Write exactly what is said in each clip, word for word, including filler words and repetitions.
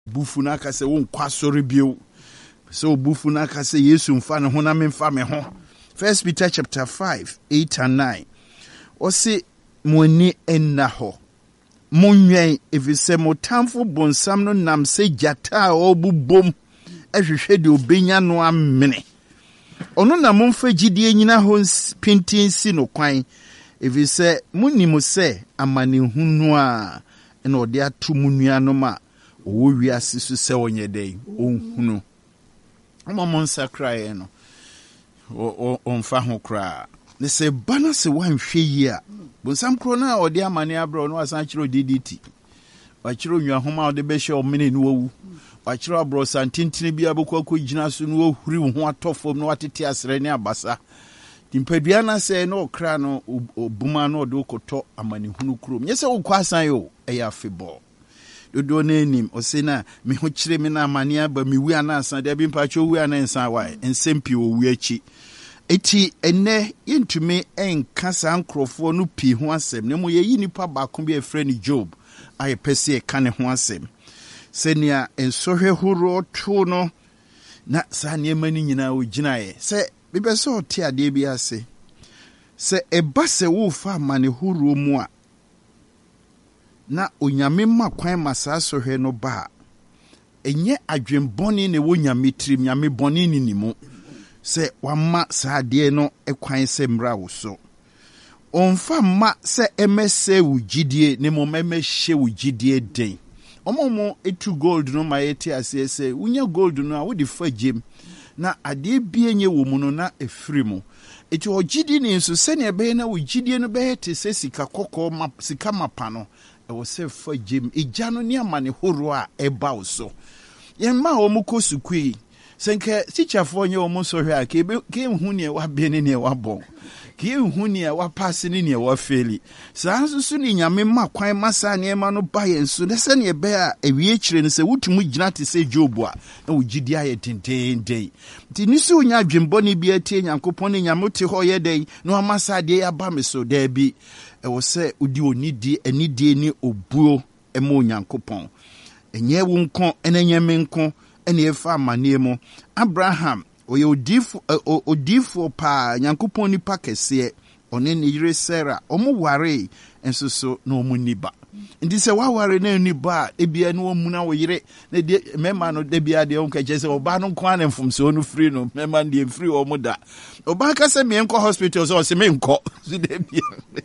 bufu na aka se won kwasori bio so bufu na aka se Yesu mfa ne ho na memfa me ho. First Peter chapter five, eight and nine. Ose moni enna ho. Monwen efise motamfo bonsam no nam se jata obubom ehwehwe de obenya no amene. Ono na momfa gidie nyina ho pintin si no kwan efise munnim se amanehunu a na ode atu munua ma owo wiase so se onye den onhunu. Omamon sakrae no o onfa ho kra ne se bana se wanhwe yi a bonsam kro na ode amane abro no asan kiro D D T wa kiro nwa homa ode be hye o mene no wu wa kiro abro santintini bia bokwa ko gina so no ohuri ho atofom no watete asre ne abasa timpadua na se no kra no obuma no ode okoto amane hunu krom nyese wo kwasan yo eya afebo dodo na enim osena me ho kire me na amane aba me wi anansa de bi mpacho wi anansa wa ensempi wo wi achi eti ene yentumi enka sa nkrofo no pi ho asem ne mo yeyi nipa ba ko bi efre ni Job aye pese e ka ne ho asem senia ensohwe horo to no na sa ne mani nyina wo ginae se bebe so te ade bi ase se eba se wo fa mane horo mu a na onyame makwan masa sohwe no ba enye adwenboni ne wo nyame trim nyame boni ni nimu se wama saade no ekwan se mra wo so onfa ma se emese wugidie ne mo memehye wugidie den omomo etu gold no ma yeti ase se unya gold no a wo di fagem na ade bie nye wo mu no na efiri mu eti ogidi ni nso se ne be na wugidie no be te se sika kokko ma sika mapa no e wo se fagem eja no ne amane horo a eba wo so yemma o mu kosukui senke sichafo nye omo sohwe a ke ke hu ne wa be ne ne wa bon ke hu ne wa pass ne ne wa feli sa nsusu ni nyame makwan masa ne ma no ba yen so de se ne be a ewie kire ne se wutumu gina te se Job a na wugidi aye tentenden ti ni se onya dwembo ne bi atie Nyankopon ne nyame te ho ye den no amasa de ya ba me so da bi e wo se odi onidi anidie ni obuo e mo Nyankopon enye wo nko enenye me nko ene efa manemu Abraham oye odifo odifo pa Nyankopon nipa kese one ne yire Sarah omo ware enso so na omo niba ndi se wa ware na niba ebia na omu na wo yire na de mema no de bia de onka jese oba no kwa na mfumse onu free no mema de free omo da oba ka se me enko hospital so se me enko so de bia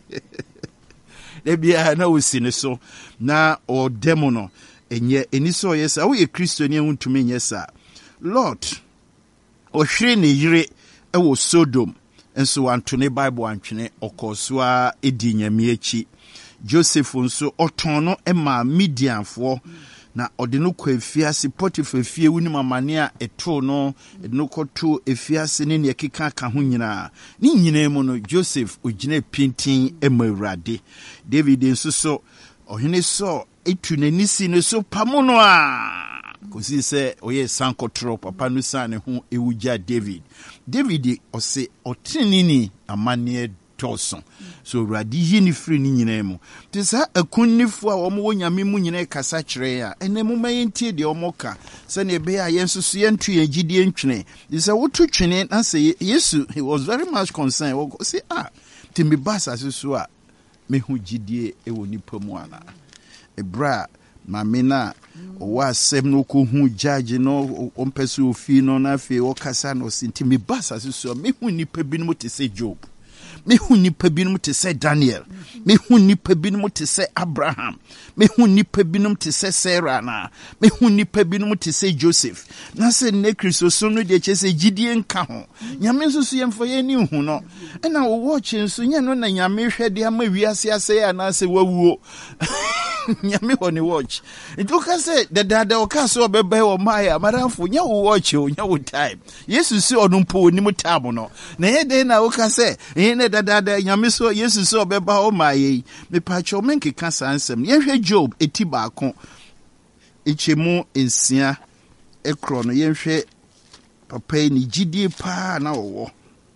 de bia na osine so na o demo no enye eniso yesa wo ye Kristo ne huntumi nyesa Lord ohwere ne yire e wo Sodom enso antone Bible antwene okosua edi nyame achi Joseph nso otono ema Midianfo na ode no kwa efiase Potiphar fie wunim amane a eto no ede no koto efiase ne ne keka ka ho nyina ni nyina mu no Joseph ogina pintin ema Awurade David nso so ohene so etu nanisi ne so pamono a kosi se oye sankotro papa no sane ho ewuja David David ose otinini amane toson so Awurade yi ni free ni nyina mu tisa akunnifo a omo wonyame mu nyina kasa kire a ene mu mayentie de omo ka se ne be a yensusu yentu yegidie ntwene tisa wotu twene na se Yesu he was very much concerned wo say ah timbi basa susu a me hu gidie e woni pamu ana ebra mamina o asem no ko hu judge no o mpese ofi no na fe o kasa no sintimi basa so me hu nipa binom te se Job me hu nipa binom te se Daniel me hu nipa binom te se Abraham me hu nipa binom te se Sarah na me hu nipa binom te se Joseph na se ne Kristo so no de che se gidie nka ho nyame so so yemfa ye ni hu no na wo watch nso nya no na nyame hwede ama wiase ase ya na se wawuo nyame woni watch itu ka se the dada o ka so bebe o maya maranfo nya wo watch o nya wo time Yesu si onumpo oni mu time no na ye de na o ka se ye ne dada nyame so Yesu so beba o maye me pacho menke ka sansem ye hwe Job eti baako echemu ensia ekro no ye hwe papa ni gidie pa na wo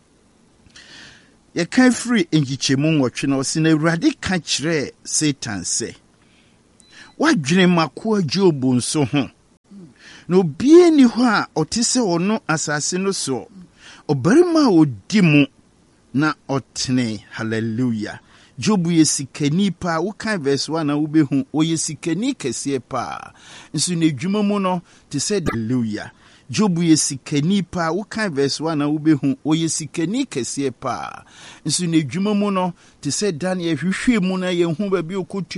ye kan free engichemu nwotwe na o si na Awurade ka kire Satan se wadwene makoa Job nso ho no bie ni ho a otise ono asase no so obarima odi mu na otene. Hallelujah. Jobu yesikani pa ukan verse one na ubehu o yesikani kese pa nso ne dwuma mu no te said hallelujah. Jobu yesikani pa ukan verse one na ubehu o yesikani kese pa nso ne dwuma mu no te said Daniel hwehwe mu na ye hu ba bi okutu